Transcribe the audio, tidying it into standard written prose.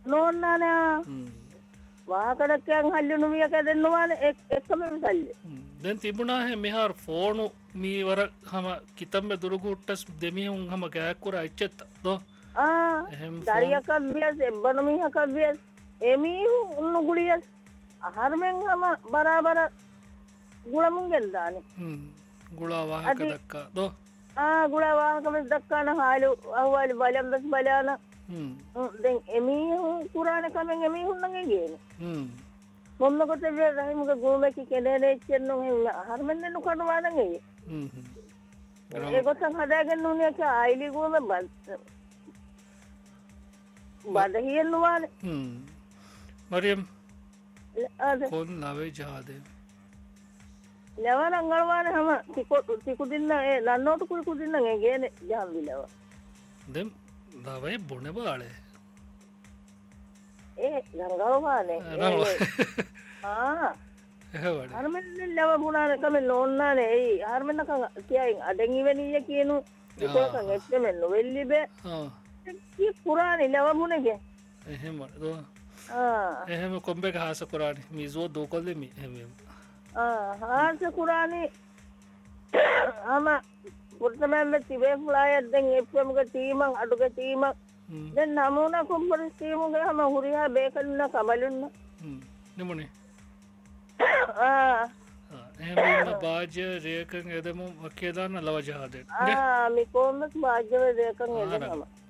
නෝන්නානේ වාහකඩක්යන් හල්ලුණු මිය කැදෙන්නවාන එක්කම විසල්ල දැන් තිබුණා හැ මෙහාර ෆෝනු මීවර හම කිතම්බ දුරගුට්ටස් දෙමියුන් හම ගෑකුර අච්චෙත්ත දෝ දරියකක් වියස් එබ්බන මිහකක් වියස් එමී උන්නු ගුලියස් අහර්මෙන් හම බරාබර ගුලමුන් ගෙල්දානේ ගුලා වාහක දක්කා දෝ ගුලා වාහකම දක්කාන හාලු අහවාලි බලම්දස් බලාන දැන් එමී කුරාණ කමෙන් එමී හුන්නගේ ගේන මොන්නකොට රහිමුක ගෝමැකි කෙනෙච්චෙන්නු හර්මෙන්න්නු කටවානගේ ඒකොත්තන් හදාගන්න උනක අයිලි ගෝම බදහියෙන්නුවාන මරියම් කොන් නවේ ජාදය ලව රංගල්වාන හම තිකුදින්න ලන්නෝට කුකුදින්න ගේන ජාම්විලව දෙම් දවයි බොන බාලේ ඒ ගංගවවානේ හර්මෙන් ලව පුුණානකම නොන්නානේ ඒ හර්මනක කියයින් අඩගිවැනීය කියනු එකකන් එක්ටමෙන්න්න වෙල්ලිබේ පුරාණි ලවමුණගේ එහෙම එහෙම කොම්බෙක හාස කුරාණි මිසුව දෝකොල්දෙම එහෙම හාස කුරාණි ආම පුර්තමැල්ල තිබේ පුලායත්දෙන් එප්මක තීමක් අඩුක තීමක් දැන් නමුණ කුම්පර තීමුගේ හම හුරිහා බේකලන්න කබලුන්න නෙමනේ එහෙම බාජ්‍ය රේකන් එදම වකේදාන්න ලවජහාදෙන් මිකෝමස් බාජ්‍යව රේකන් එදම